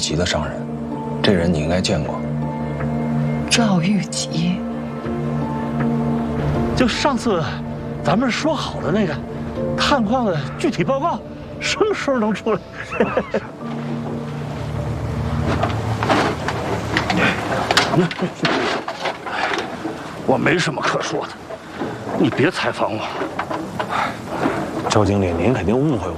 吉的商人，这人你应该见过。 赵玉吉， 就上次咱们说好的那个探矿的具体报告，什么时候能出来？我没什么可说的，你别采访我。 周经理，您肯定误会我